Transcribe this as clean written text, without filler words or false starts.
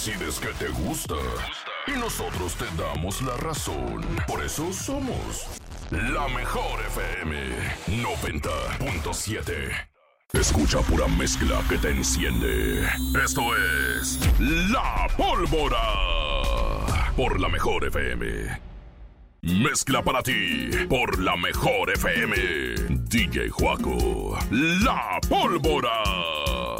decides que te gusta. Y nosotros te damos la razón. Por eso somos la mejor FM 90.7. Escucha pura mezcla que te enciende. Esto es La Pólvora por la mejor FM. Mezcla para ti por la mejor FM. DJ Juaco, La Pólvora.